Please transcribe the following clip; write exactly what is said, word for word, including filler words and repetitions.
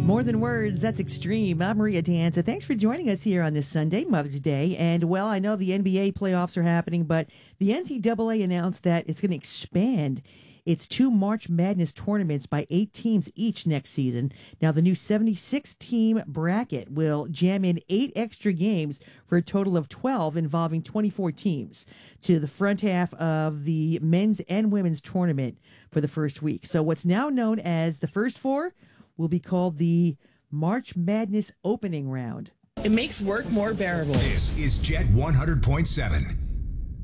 More than words, that's extreme. I'm Maria Danza. Thanks for joining us here on this Sunday, Mother's Day. And, well, I know the N B A playoffs are happening, but the N C double A announced that it's going to expand its two March Madness tournaments by eight teams each next season. Now, the new seventy-six team bracket will jam in eight extra games for a total of twelve involving twenty-four teams to the front half of the men's and women's tournament for the first week. So what's now known as the first four will be called the March Madness opening round. It makes work more bearable. This is Jet one hundred point seven.